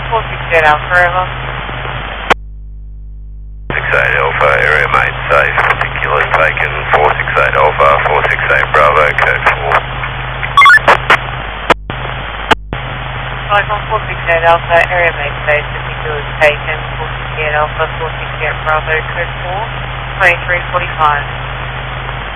468 Alpha, River. 68 Alpha, area main safe, particulars taken, 468 Alpha, 468 Bravo, code 4. Icon 468 Alpha, area main safe, particulars taken, 468 Alpha, 468 Bravo, code 4, 2345.